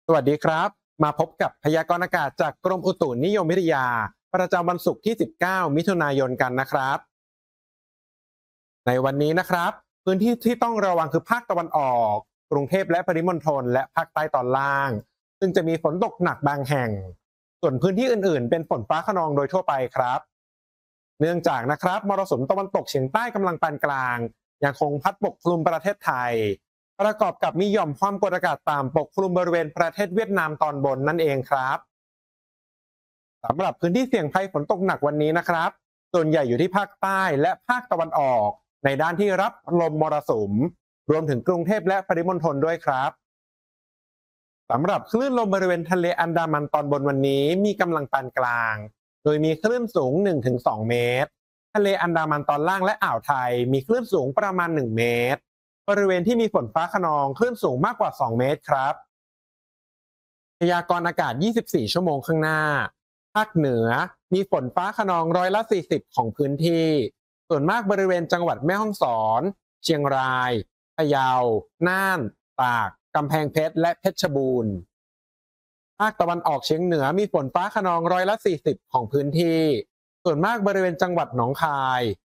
สวัสดีครับมาพบกับพยากรณ์อากาศจากกรมอุตุนิยมวิทยาประจำวันศุกร์ที่ 19 มิถุนายนกันนะครับในวันนี้นะครับพื้นที่ที่ต้องระวังคือภาคตะวันออกกรุงเทพและปริมณฑลและภาคใต้ตอนล่างซึ่งจะมีฝนตกหนักบางแห่งส่วนพื้นที่อื่นๆเป็นฝนฟ้าคะนองโดยทั่วไปครับเนื่องจากนะครับมรสุมตะวันตกเฉียงใต้กำลังปานกลางยังคงพัดปกคลุมประเทศไทย ประกอบกับมีหย่อมความกดอากาศต่ำปกคลุมบริเวณประเทศเวียดนามตอนบนนั่นเองครับสำหรับพื้นที่เสี่ยงภัยฝนตกหนักวันนี้นะครับส่วนใหญ่อยู่ที่ภาคใต้และภาคตะวันออกในด้านที่รับลมมรสุมรวมถึงกรุงเทพและปริมณฑลด้วยครับสำหรับคลื่นลมบริเวณทะเลอันดามันตอนบนวันนี้มีกำลังปานกลางโดยมีคลื่นสูง 1-2 เมตรทะเลอันดามันตอนล่างและอ่าวไทยมีคลื่นสูงประมาณ 1 เมตรบริเวณที่มีฝนฟ้าคะนองคลื่นสูงมากกว่า 2 เมตรครับพยากรณ์อากาศ 24 ชั่วโมงข้างหน้าภาคเหนือมีฝนฟ้าคะนอง40%ของพื้นที่ส่วนมากบริเวณจังหวัดแม่ฮ่องสอนเชียงรายพะเยาน่านตากกำแพงเพชรและเพชรบูรณ์ภาคตะวันออกเฉียงเหนือมีฝนฟ้าคะนอง40%ของพื้นที่ส่วนมากบริเวณจังหวัดหนองคาย